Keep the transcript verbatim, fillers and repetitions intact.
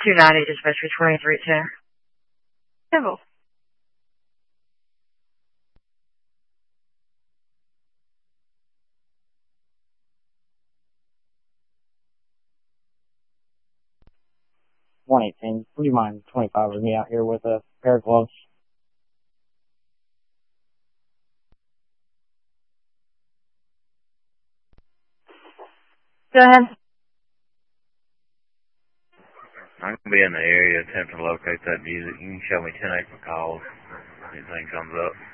two ninety, dispatcher twenty-three ten. Civil. one eighteen. Would you mind twenty-five with me out here with a pair of gloves? Go ahead. I'm going to be in the area attempting to locate that music. You can show me ten April calls if anything comes up.